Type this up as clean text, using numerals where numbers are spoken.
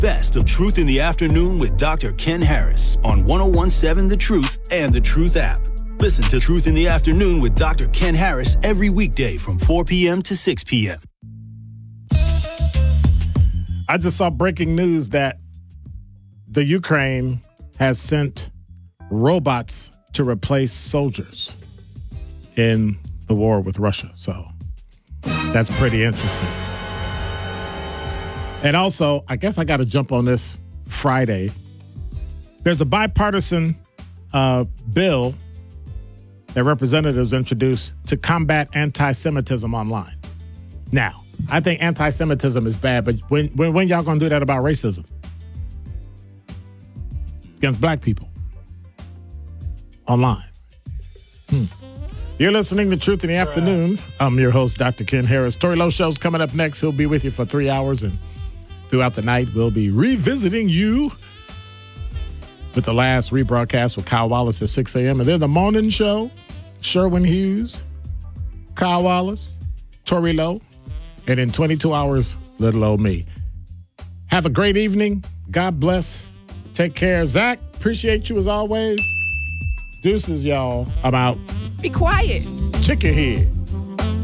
best of Truth in the Afternoon with Dr. Ken Harris on 101.7 The Truth and The Truth app. Listen to Truth in the Afternoon with Dr. Ken Harris every weekday from 4 p.m. to 6 p.m. I just saw breaking news that the Ukraine has sent robots to replace soldiers in the war with Russia. So that's pretty interesting. And also, I guess I got to jump on this Friday. There's a bipartisan bill that representatives introduced to combat anti-Semitism online. Now, I think anti-Semitism is bad, but when y'all gonna do that about racism against black people online? You're listening to Truth in the Afternoon. I'm your host, Dr. Ken Harris. Tory Lowe Show's coming up next. He'll be with you for 3 hours, and throughout the night, we'll be revisiting you with the last rebroadcast with Kyle Wallace at 6 a.m. And then the morning show, Sherwin Hughes, Kyle Wallace, Tory Lowe, and in 22 hours, little old me. Have a great evening. God bless. Take care. Zach, appreciate you as always. Deuces, y'all. I'm out. Be quiet. Check your head.